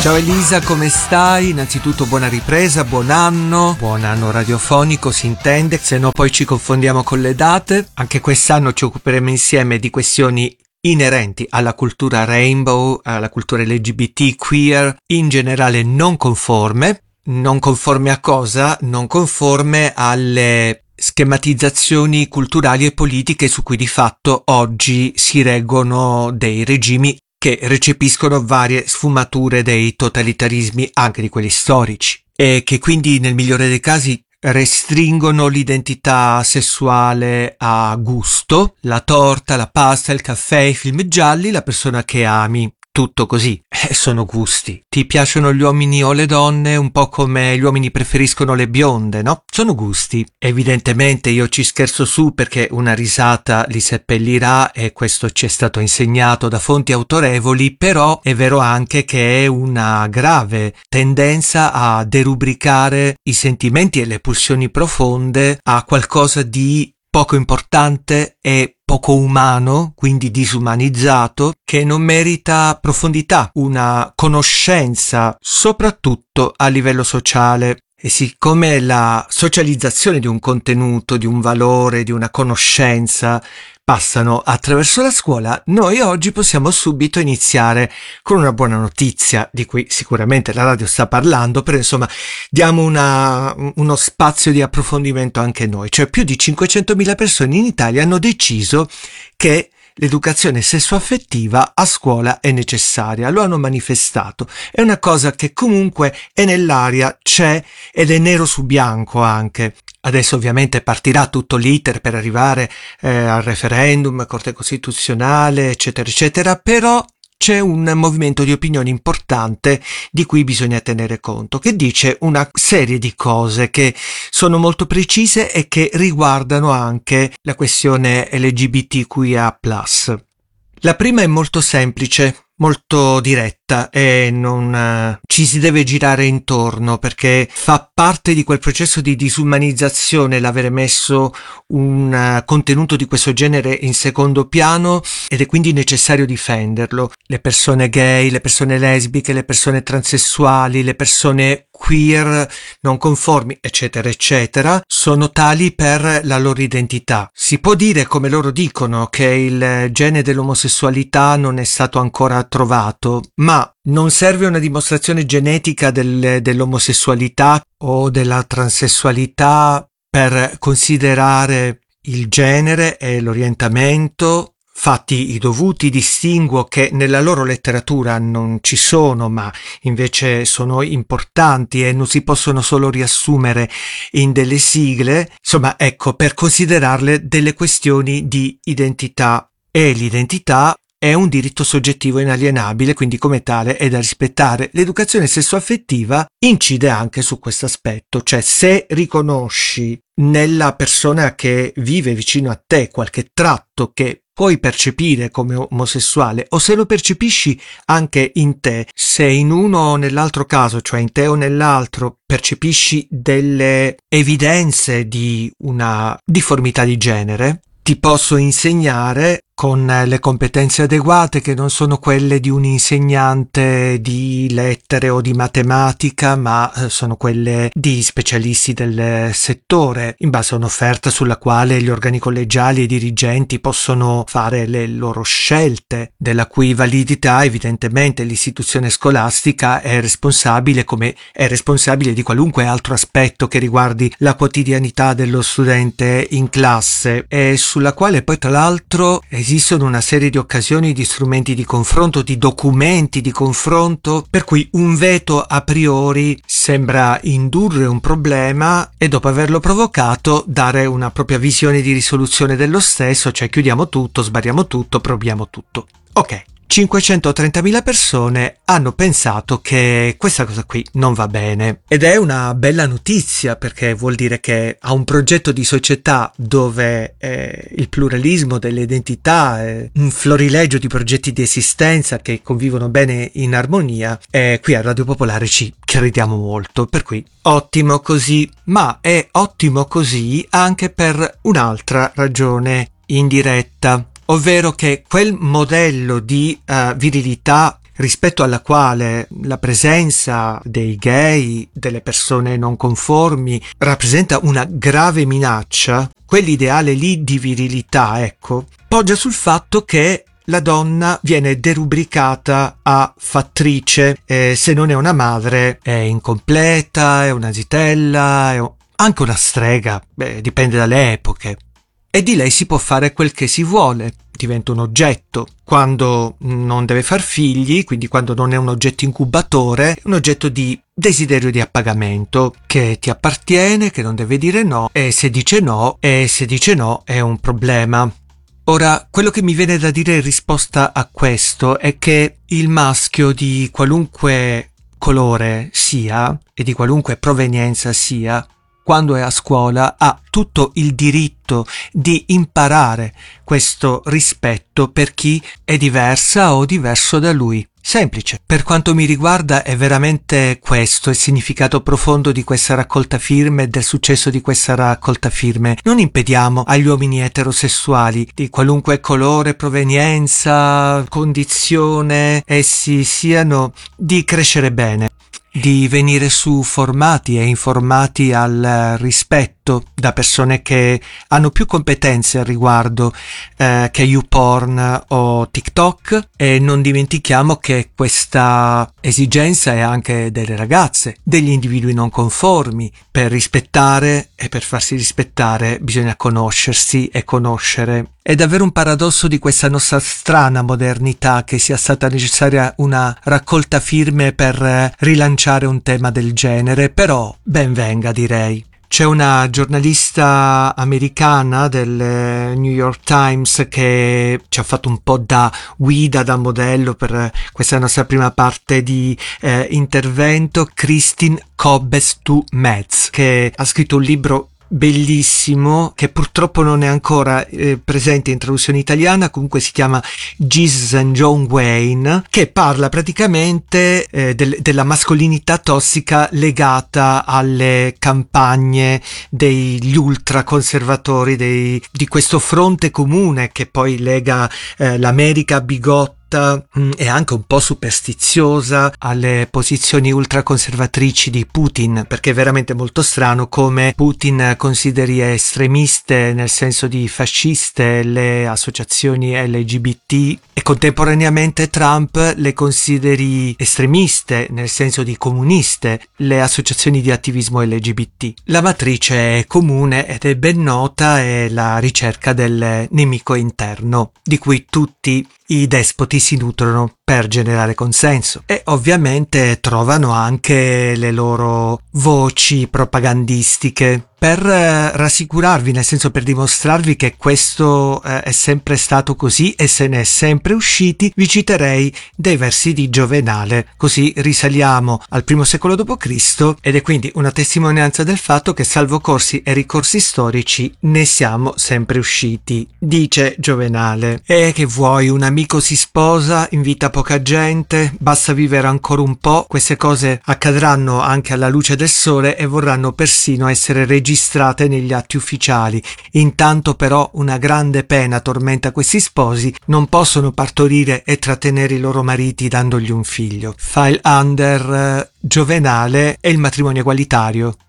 Ciao Elisa, come stai? Innanzitutto buona ripresa, buon anno radiofonico si intende, se no poi ci confondiamo con le date. Anche quest'anno ci occuperemo insieme di questioni inerenti alla cultura rainbow, alla cultura LGBT, queer, in generale non conforme. Non conforme a cosa? Non conforme alle schematizzazioni culturali e politiche su cui di fatto oggi si reggono dei regimi che recepiscono varie sfumature dei totalitarismi, anche di quelli storici, e che quindi nel migliore dei casi restringono l'identità sessuale a gusto, la torta, la pasta, il caffè, i film gialli, la persona che ami. Tutto così, sono gusti. Ti piacciono gli uomini o le donne un po' come gli uomini preferiscono le bionde, no? Sono gusti. Evidentemente io ci scherzo su perché una risata li seppellirà e questo ci è stato insegnato da fonti autorevoli, però è vero anche che è una grave tendenza a derubricare i sentimenti e le pulsioni profonde a qualcosa di poco importante e poco umano, quindi disumanizzato, che non merita profondità, una conoscenza soprattutto a livello sociale. E siccome la socializzazione di un contenuto, di un valore, di una conoscenza passano attraverso la scuola, noi oggi possiamo subito iniziare con una buona notizia, di cui sicuramente la radio sta parlando, però insomma diamo uno spazio di approfondimento anche noi. Cioè più di 500.000 persone in Italia hanno deciso che l'educazione sessuaffettiva a scuola è necessaria, lo hanno manifestato. È una cosa che comunque è nell'aria, c'è ed è nero su bianco anche. Adesso ovviamente partirà tutto l'iter per arrivare al referendum, Corte Costituzionale, eccetera, eccetera, però c'è un movimento di opinione importante di cui bisogna tenere conto, che dice una serie di cose che sono molto precise e che riguardano anche la questione LGBTQIA+. La prima è molto semplice, molto diretta e non ci si deve girare intorno, perché fa parte di quel processo di disumanizzazione l'avere messo un contenuto di questo genere in secondo piano, ed è quindi necessario difenderlo. Le persone gay, le persone lesbiche, le persone transessuali, le persone queer, non conformi, eccetera, eccetera, sono tali per la loro identità. Si può dire, come loro dicono, che il gene dell'omosessualità non è stato ancora trovato, ma non serve una dimostrazione genetica dell'omosessualità o della transessualità per considerare il genere e l'orientamento. Fatti i dovuti distinguo che nella loro letteratura non ci sono, ma invece sono importanti e non si possono solo riassumere in delle sigle. Insomma, ecco, per considerarle delle questioni di identità, e l'identità è un diritto soggettivo inalienabile, quindi come tale è da rispettare. L'educazione sessuaffettiva incide anche su questo aspetto, cioè se riconosci nella persona che vive vicino a te qualche tratto che puoi percepire come omosessuale, o se lo percepisci anche in te, se in uno o nell'altro caso, cioè in te o nell'altro, percepisci delle evidenze di una difformità di genere, ti posso insegnare con le competenze adeguate, che non sono quelle di un insegnante di lettere o di matematica, ma sono quelle di specialisti del settore, in base a un'offerta sulla quale gli organi collegiali e i dirigenti possono fare le loro scelte, della cui validità evidentemente l'istituzione scolastica è responsabile, come è responsabile di qualunque altro aspetto che riguardi la quotidianità dello studente in classe, e sulla quale poi tra l'altro esistono una serie di occasioni, di strumenti di confronto, di documenti di confronto, per cui un veto a priori sembra indurre un problema e dopo averlo provocato dare una propria visione di risoluzione dello stesso, cioè chiudiamo tutto, sbarriamo tutto, proviamo tutto. Ok. 530.000 persone hanno pensato che questa cosa qui non va bene, ed è una bella notizia, perché vuol dire che a un progetto di società dove il pluralismo delle identità è un florilegio di progetti di esistenza che convivono bene in armonia, qui a Radio Popolare ci crediamo molto, per cui ottimo così. Ma è ottimo così anche per un'altra ragione indiretta, ovvero che quel modello di virilità rispetto alla quale la presenza dei gay, delle persone non conformi, rappresenta una grave minaccia, quell'ideale lì di virilità, ecco, poggia sul fatto che la donna viene derubricata a fattrice, se non è una madre è incompleta, è una zitella, è anche una strega, dipende dalle epoche. E di lei si può fare quel che si vuole, diventa un oggetto. Quando non deve far figli, quindi quando non è un oggetto incubatore, è un oggetto di desiderio di appagamento, che ti appartiene, che non deve dire no, e se dice no è un problema. Ora, quello che mi viene da dire in risposta a questo è che il maschio di qualunque colore sia e di qualunque provenienza sia, quando è a scuola ha tutto il diritto di imparare questo rispetto per chi è diversa o diverso da lui. Semplice. Per quanto mi riguarda è veramente questo il significato profondo di questa raccolta firme e del successo di questa raccolta firme. Non impediamo agli uomini eterosessuali di qualunque colore, provenienza, condizione essi siano, di crescere bene, di venire su formati e informati al rispetto da persone che hanno più competenze al riguardo che YouPorn o TikTok. E non dimentichiamo che questa esigenza è anche delle ragazze, degli individui non conformi. Per rispettare e per farsi rispettare bisogna conoscersi e conoscere. È davvero un paradosso di questa nostra strana modernità che sia stata necessaria una raccolta firme per rilanciare un tema del genere, però ben venga, direi. C'è una giornalista americana del New York Times che ci ha fatto un po' da guida, da modello per questa nostra prima parte di intervento, Christine Kobes-Tu-Metz, che ha scritto un libro bellissimo che purtroppo non è ancora presente in traduzione italiana, comunque si chiama Jesus and John Wayne, che parla praticamente della mascolinità tossica legata alle campagne degli ultraconservatori, di questo fronte comune che poi lega l'America bigotta e anche un po' superstiziosa alle posizioni ultraconservatrici di Putin, perché è veramente molto strano come Putin consideri estremiste nel senso di fasciste le associazioni LGBT e contemporaneamente Trump le consideri estremiste nel senso di comuniste le associazioni di attivismo LGBT. La matrice è comune ed è ben nota, è la ricerca del nemico interno, di cui tutti i despoti si nutrono per generare consenso e ovviamente trovano anche le loro voci propagandistiche per rassicurarvi, nel senso per dimostrarvi che questo è sempre stato così e se ne è sempre usciti. Vi citerei dei versi di Giovenale, così risaliamo al I secolo d.C. ed è quindi una testimonianza del fatto che salvo corsi e ricorsi storici ne siamo sempre usciti. Dice Giovenale: e che vuoi, un amico si sposa, invita poca gente, basta vivere ancora un po', queste cose accadranno anche alla luce del sole e vorranno persino essere registrate negli atti ufficiali. Intanto però una grande pena tormenta questi sposi, non possono partorire e trattenere i loro mariti dandogli un figlio. File under Giovenale e il matrimonio egualitario.